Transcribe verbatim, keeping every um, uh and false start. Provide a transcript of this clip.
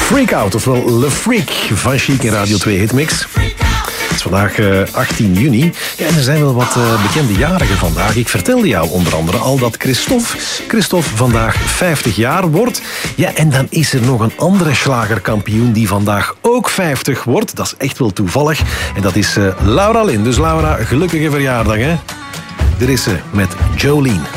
Freak Out, ofwel Le Freak van Chic in Radio twee Hitmix. Het is vandaag uh, achttien juni. Ja, en er zijn wel wat uh, bekende jarigen vandaag. Ik vertelde jou onder andere al dat Christophe, Christophe vandaag vijftig jaar wordt. Ja, en dan is er nog een andere slagerkampioen die vandaag ook vijftig wordt. Dat is echt wel toevallig. En dat is uh, Laura Lynn. Dus Laura, gelukkige verjaardag, hè? Er is ze met Jolene.